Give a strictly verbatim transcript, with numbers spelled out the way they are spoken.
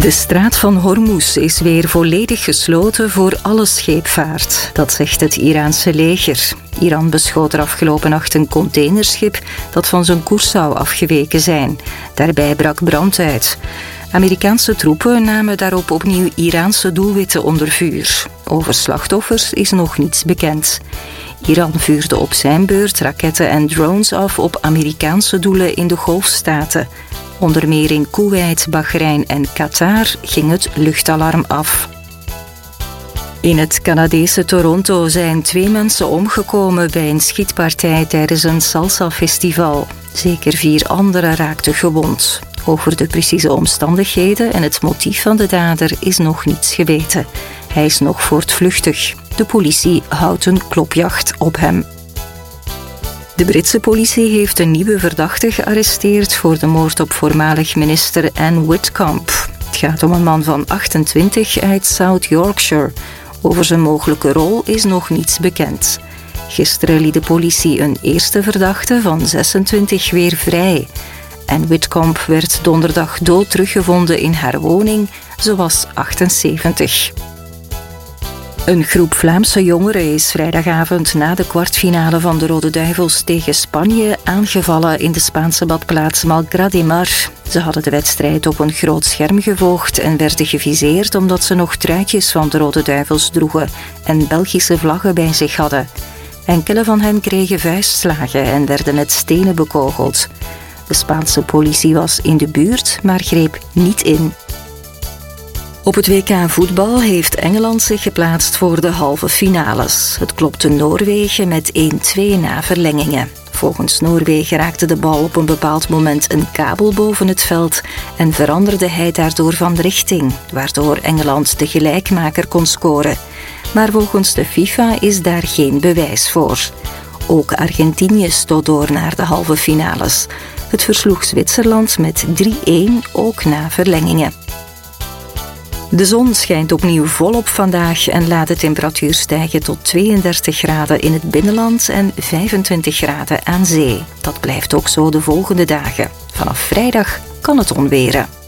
De straat van Hormuz is weer volledig gesloten voor alle scheepvaart. Dat zegt het Iraanse leger. Iran beschoot er afgelopen nacht een containerschip dat van zijn koers zou afgeweken zijn. Daarbij brak brand uit. Amerikaanse troepen namen daarop opnieuw Iraanse doelwitten onder vuur. Over slachtoffers is nog niets bekend. Iran vuurde op zijn beurt raketten en drones af op Amerikaanse doelen in de Golfstaten. Onder meer in Koeweit, Bahrein en Qatar ging het luchtalarm af. In het Canadese Toronto zijn twee mensen omgekomen bij een schietpartij tijdens een salsa-festival. Zeker vier anderen raakten gewond. Over de precieze omstandigheden en het motief van de dader is nog niets geweten. Hij is nog voortvluchtig. De politie houdt een klopjacht op hem. De Britse politie heeft een nieuwe verdachte gearresteerd voor de moord op voormalig minister Anne Whitcomb. Het gaat om een man van achtentwintig uit South Yorkshire. Over zijn mogelijke rol is nog niets bekend. Gisteren liet de politie een eerste verdachte van zesentwintig weer vrij. Anne Whitcomb werd donderdag dood teruggevonden in haar woning. Ze was achtenzeventig. Een groep Vlaamse jongeren is vrijdagavond na de kwartfinale van de Rode Duivels tegen Spanje aangevallen in de Spaanse badplaats Malgrat de Mar. Ze hadden de wedstrijd op een groot scherm gevolgd en werden geviseerd omdat ze nog truitjes van de Rode Duivels droegen en Belgische vlaggen bij zich hadden. Enkele van hen kregen vuistslagen en werden met stenen bekogeld. De Spaanse politie was in de buurt, maar greep niet in. Op het W K voetbal heeft Engeland zich geplaatst voor de halve finales. Het klopte Noorwegen met één-twee na verlengingen. Volgens Noorwegen raakte de bal op een bepaald moment een kabel boven het veld en veranderde hij daardoor van richting, waardoor Engeland de gelijkmaker kon scoren. Maar volgens de FIFA is daar geen bewijs voor. Ook Argentinië stoot door naar de halve finales. Het versloeg Zwitserland met drie-één, ook na verlengingen. De zon schijnt opnieuw volop vandaag en laat de temperatuur stijgen tot tweeëndertig graden in het binnenland en vijfentwintig graden aan zee. Dat blijft ook zo de volgende dagen. Vanaf vrijdag kan het onweren.